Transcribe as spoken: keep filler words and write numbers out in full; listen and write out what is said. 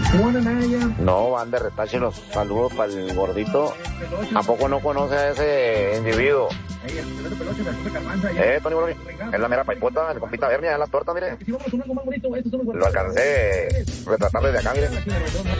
No, van de retache los saludos para el gordito. ¿A poco no conoce a ese individuo? Eh, Tony Boloni, es la mera paipota, el compita Bernia, en las tortas, mire. Lo alcancé a retratar desde acá, mire.